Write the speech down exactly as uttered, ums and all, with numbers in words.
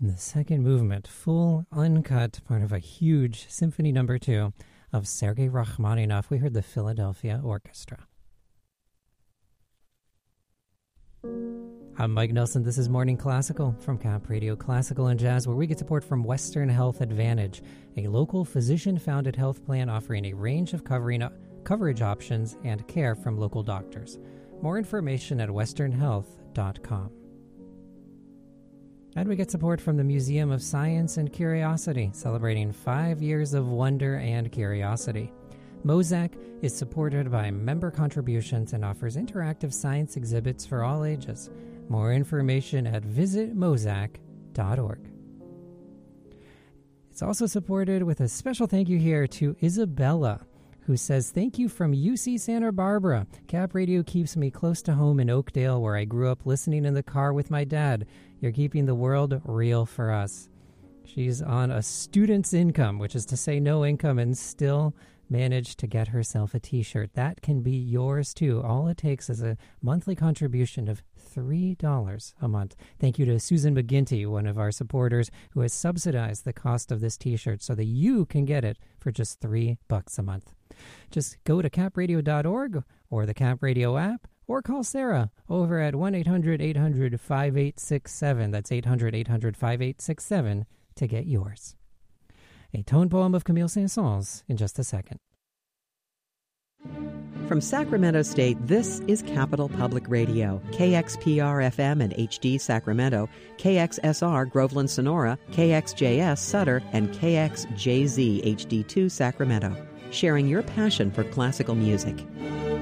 And the second movement, full, uncut, part of a huge symphony number two of Sergei Rachmaninoff. We heard the Philadelphia Orchestra. I'm Mike Nelson. This is Morning Classical from Cap Radio Classical and Jazz, where we get support from Western Health Advantage, a local physician-founded health plan offering a range of covering, uh, coverage options and care from local doctors. More information at western health dot com. And we get support from the Museum of Science and Curiosity, celebrating five years of wonder and curiosity. Mozak is supported by member contributions and offers interactive science exhibits for all ages. More information at visit mozak dot org. It's also supported with a special thank you here to Isabella, who says, thank you from U C Santa Barbara. Cap Radio keeps me close to home in Oakdale, where I grew up listening in the car with my dad. You're keeping the world real for us. She's on a student's income, which is to say no income, and still managed to get herself a t-shirt. That can be yours too. All it takes is a monthly contribution of three dollars a month. Thank you to Susan McGinty, one of our supporters, who has subsidized the cost of this t-shirt so that you can get it for just three bucks a month. Just go to cap radio dot org or the Cap Radio app, or call Sarah over at one eight hundred eight hundred five eight six seven. That's eight hundred eight hundred five eight six seven to get yours. A tone poem of Camille Saint-Saëns in just a second. From Sacramento State, this is Capital Public Radio, K X P R F M and H D Sacramento, K X S R Groveland Sonora, K X J S Sutter, and K X J Z H D two Sacramento, sharing your passion for classical music.